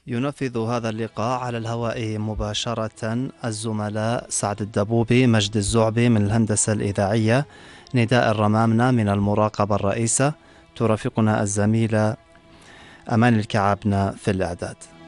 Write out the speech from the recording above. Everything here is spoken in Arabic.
ينفذ هذا اللقاء على الهواء مباشرة الزملاء سعد الدبوبي، مجد الزعبي من الهندسة الإذاعية، نداء الرمامنة من المراقبة الرئيسة، ترافقنا الزميلة أمان الكعبنة في الإعداد.